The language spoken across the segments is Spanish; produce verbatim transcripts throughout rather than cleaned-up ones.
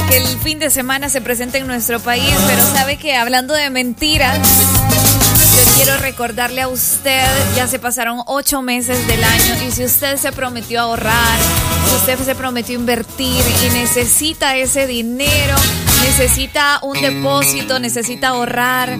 que el fin de semana se presente en nuestro país, pero sabe que hablando de mentiras, yo quiero recordarle a usted, ya se pasaron ocho meses del año y si usted se prometió ahorrar, si usted se prometió invertir y necesita ese dinero, necesita un depósito, necesita ahorrar,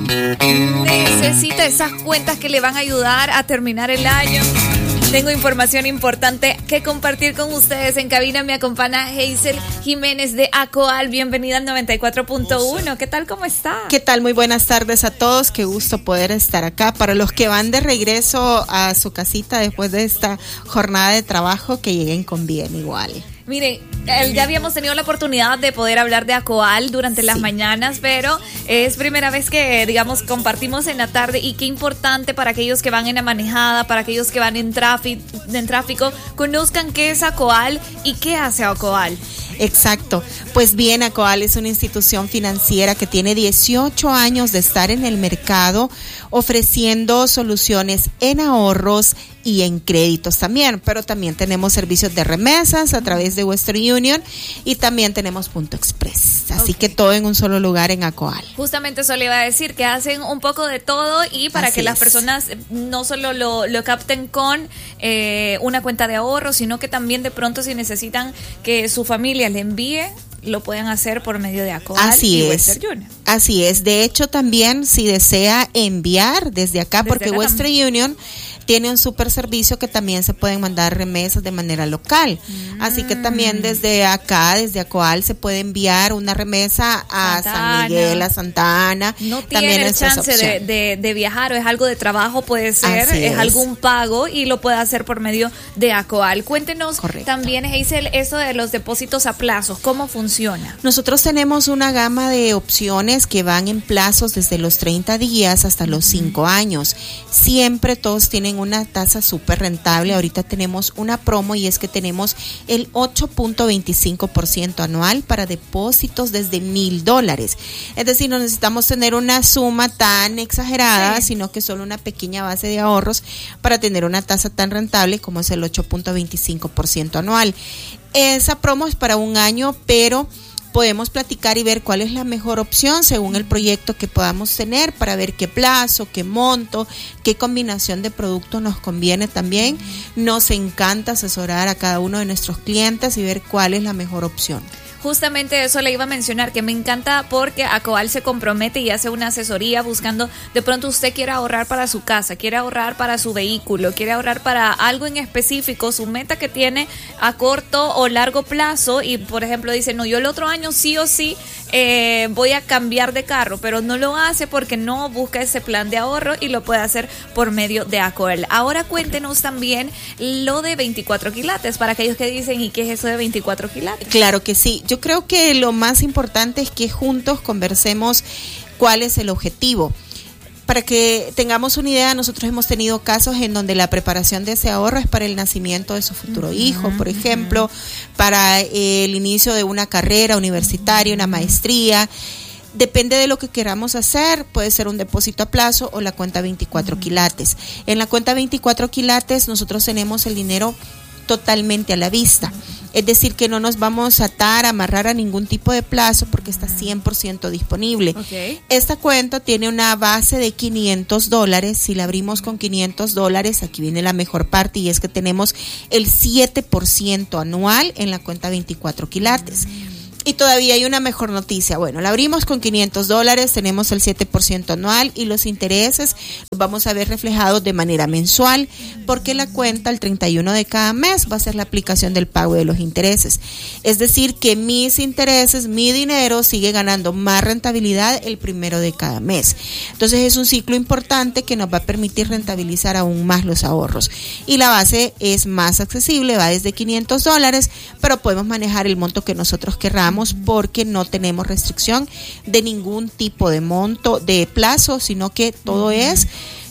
necesita esas cuentas que le van a ayudar a terminar el año. Tengo información importante que compartir con ustedes. En cabina me acompaña Hazel Jiménez de Acoal. Bienvenida al noventa y cuatro punto uno. ¿Qué tal? ¿Cómo está? ¿Qué tal? Muy buenas tardes a todos. Qué gusto poder estar acá. Para los que van de regreso a su casita después de esta jornada de trabajo, que lleguen con bien igual. Mire, ya habíamos tenido la oportunidad de poder hablar de Acoal durante las sí. mañanas, pero es primera vez que, digamos, compartimos en la tarde y qué importante para aquellos que van en la manejada, para aquellos que van en tráfico, en tráfico, conozcan qué es Acoal y qué hace Acoal. Exacto. Pues bien, Acoal es una institución financiera que tiene dieciocho años de estar en el mercado ofreciendo soluciones en ahorros y en créditos también, pero también tenemos servicios de remesas a través de Western Union y también tenemos Punto Express, así okay. que todo en un solo lugar en Acoal. Justamente eso le iba a decir, que hacen un poco de todo y para así que las es. personas no solo lo, lo capten con eh, una cuenta de ahorro, sino que también de pronto si necesitan que su familia le envíe, lo pueden hacer por medio de Acoal Así y es. Western Union. Así es. De hecho, también si desea enviar desde acá, desde porque acá Western también. Union tiene un super servicio que también se pueden mandar remesas de manera local. Mm. Así que también desde acá, desde Acoal, se puede enviar una remesa a Santa San Miguel, a Santa Ana. No tiene el chance de, de, de viajar o es algo de trabajo, puede ser, es, es algún pago y lo puede hacer por medio de Acoal. Cuéntenos Correcto. también, Hazel, eso de los depósitos a plazos, ¿cómo funciona? Nosotros tenemos una gama de opciones que van en plazos desde los treinta días hasta los cinco años. Siempre todos tienen una tasa súper rentable. Ahorita tenemos una promo y es que tenemos el ocho punto veinticinco por ciento anual para depósitos desde mil dólares. Es decir, no necesitamos tener una suma tan exagerada, sí. sino que solo una pequeña base de ahorros para tener una tasa tan rentable como es el ocho punto veinticinco por ciento anual. Esa promo es para un año, pero podemos platicar y ver cuál es la mejor opción según el proyecto que podamos tener para ver qué plazo, qué monto, qué combinación de productos nos conviene también. Nos encanta asesorar a cada uno de nuestros clientes y ver cuál es la mejor opción. Justamente eso le iba a mencionar, que me encanta porque Acoal se compromete y hace una asesoría buscando, de pronto usted quiere ahorrar para su casa, quiere ahorrar para su vehículo, quiere ahorrar para algo en específico, su meta que tiene a corto o largo plazo y por ejemplo dice, no, yo el otro año sí o sí eh, voy a cambiar de carro, pero no lo hace porque no busca ese plan de ahorro y lo puede hacer por medio de Acoal. Ahora cuéntenos también lo de veinticuatro quilates, para aquellos que dicen, ¿y qué es eso de veinticuatro quilates? Claro que sí. Yo creo que lo más importante es que juntos conversemos cuál es el objetivo. Para que tengamos una idea, nosotros hemos tenido casos en donde la preparación de ese ahorro es para el nacimiento de su futuro uh-huh, hijo, por ejemplo, uh-huh. para el inicio de una carrera universitaria, una maestría. Depende de lo que queramos hacer, puede ser un depósito a plazo o la cuenta veinticuatro uh-huh. quilates. En la cuenta veinticuatro quilates nosotros tenemos el dinero totalmente a la vista. Es decir, que no nos vamos a atar, a amarrar a ningún tipo de plazo porque está cien por ciento disponible. Okay. Esta cuenta tiene una base de quinientos dólares. Si la abrimos con quinientos dólares, aquí viene la mejor parte y es que tenemos el siete por ciento anual en la cuenta veinticuatro quilates. Y todavía hay una mejor noticia. Bueno, la abrimos con quinientos dólares, tenemos el siete por ciento anual y los intereses los vamos a ver reflejados de manera mensual porque la cuenta el treinta y uno de cada mes va a ser la aplicación del pago de los intereses. Es decir, que mis intereses, mi dinero sigue ganando más rentabilidad el primero de cada mes. Entonces es un ciclo importante que nos va a permitir rentabilizar aún más los ahorros. Y la base es más accesible, va desde quinientos dólares, pero podemos manejar el monto que nosotros querramos porque no tenemos restricción de ningún tipo de monto, de plazo, sino que todo es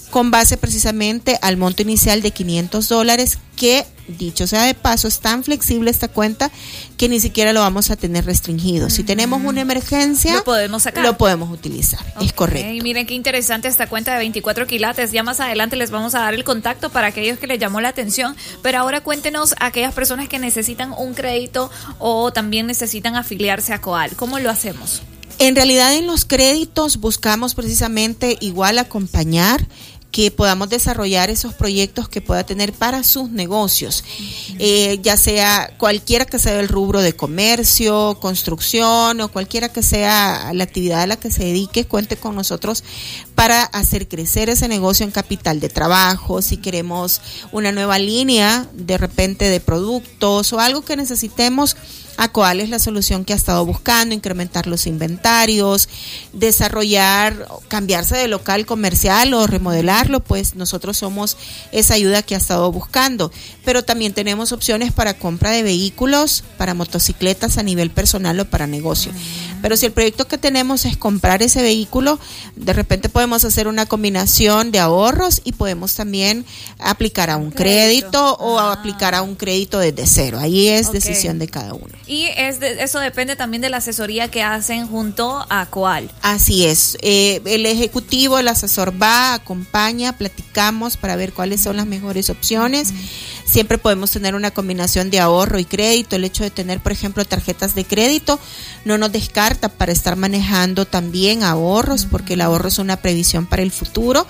con base precisamente al monto inicial de quinientos dólares, que dicho sea de paso es tan flexible esta cuenta que ni siquiera lo vamos a tener restringido. Uh-huh. Si tenemos una emergencia, lo podemos sacar, lo podemos utilizar. Okay. Es correcto. Y miren qué interesante esta cuenta de veinticuatro quilates. Ya más adelante les vamos a dar el contacto para aquellos que les llamó la atención, pero ahora cuéntenos a aquellas personas que necesitan un crédito o también necesitan afiliarse a Coal. ¿Cómo lo hacemos? En realidad, en los créditos buscamos precisamente igual acompañar que podamos desarrollar esos proyectos que pueda tener para sus negocios, uh-huh. eh, ya sea cualquiera que sea el rubro de comercio, construcción o cualquiera que sea la actividad a la que se dedique, cuente con nosotros para hacer crecer ese negocio en capital de trabajo. Si queremos una nueva línea de repente de productos o algo que necesitemos, Acoal es la solución que ha estado buscando, incrementar los inventarios, desarrollar, cambiarse de local comercial o remodelarlo, pues nosotros somos esa ayuda que ha estado buscando. Pero también tenemos opciones para compra de vehículos, para motocicletas a nivel personal o para negocio. Pero si el proyecto que tenemos es comprar ese vehículo, de repente podemos hacer una combinación de ahorros y podemos también aplicar a un crédito, crédito o ah. aplicar a un crédito desde cero. Ahí es okay. decisión de cada uno. Y es de, eso depende también de la asesoría que hacen junto a Coal. Así es. Eh, el ejecutivo, el asesor va, acompaña, platicamos para ver cuáles son las mejores opciones. Uh-huh. Siempre podemos tener una combinación de ahorro y crédito. El hecho de tener, por ejemplo, tarjetas de crédito no nos descarta para estar manejando también ahorros, uh-huh. porque el ahorro es una previsión para el futuro.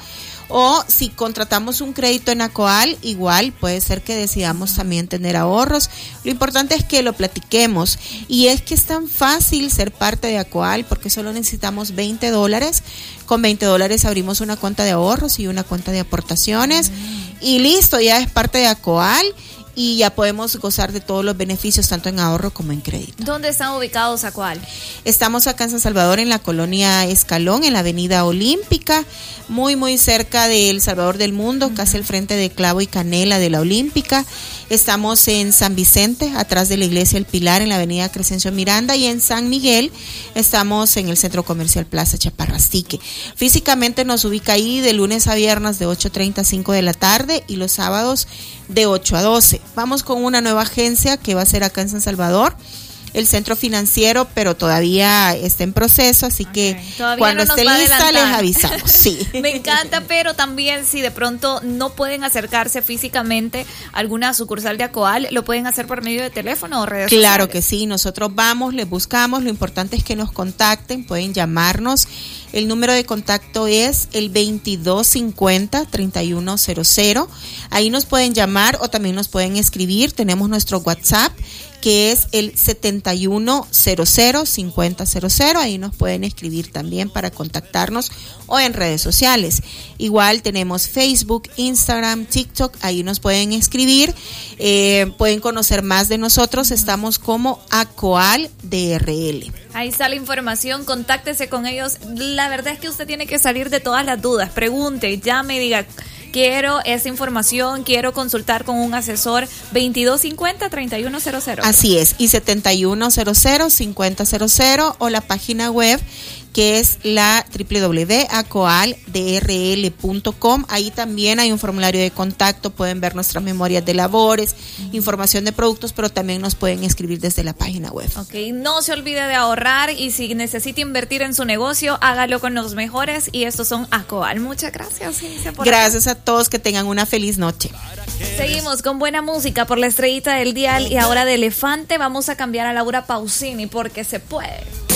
O si contratamos un crédito en Acoal, igual puede ser que decidamos también tener ahorros. Lo importante es que lo platiquemos. Y es que es tan fácil ser parte de Acoal porque solo necesitamos veinte dólares. Con veinte dólares abrimos una cuenta de ahorros y una cuenta de aportaciones. Y listo, ya es parte de Acoal. Y ya podemos gozar de todos los beneficios, tanto en ahorro como en crédito. ¿Dónde están ubicados Acoal? Estamos acá en San Salvador, en la colonia Escalón, en la avenida Olímpica, muy, muy cerca de El Salvador del Mundo, uh-huh. casi al frente de Clavo y Canela de la Olímpica. Estamos en San Vicente, atrás de la iglesia El Pilar, en la avenida Crescencio Miranda, y en San Miguel estamos en el Centro Comercial Plaza Chaparrastique. Físicamente nos ubica ahí de lunes a viernes de ocho treinta a cinco de la tarde y los sábados de ocho a doce. Vamos con una nueva agencia que va a ser acá en San Salvador, el centro financiero, pero todavía está en proceso, así okay. que todavía cuando no esté lista les avisamos. Sí. Me encanta, pero también si de pronto no pueden acercarse físicamente a alguna sucursal de Acoal, lo pueden hacer por medio de teléfono o redes sociales. Claro que sí, nosotros vamos, les buscamos, lo importante es que nos contacten, pueden llamarnos. El número de contacto es el veintidós cincuenta, treinta y uno cero cero. Ahí nos pueden llamar o también nos pueden escribir. Tenemos nuestro WhatsApp, que es el setenta y uno cero cero, cincuenta cero cero. Ahí nos pueden escribir también para contactarnos o en redes sociales. Igual tenemos Facebook, Instagram, TikTok. Ahí nos pueden escribir. Eh, pueden conocer más de nosotros. Estamos como Acoal D R L. Ahí está la información, contáctese con ellos. La verdad es que usted tiene que salir de todas las dudas. Pregunte, llame y diga, quiero esa información, quiero consultar con un asesor. Veintidós cincuenta, treinta y uno cero cero. Así es, y setenta y uno cero cero, cincuenta cero cero, o la página web, que es la doble u doble u doble u punto acoal d r l punto com. Ahí también hay un formulario de contacto, pueden ver nuestras memorias de labores, uh-huh. información de productos, pero también nos pueden escribir desde la página web. Ok, no se olvide de ahorrar y si necesita invertir en su negocio, hágalo con los mejores, y estos son Acoal. Muchas gracias. Gracias a todos, que tengan una feliz noche. Seguimos con buena música por la estrellita del dial, y ahora de Elefante vamos a cambiar a Laura Pausini porque se puede.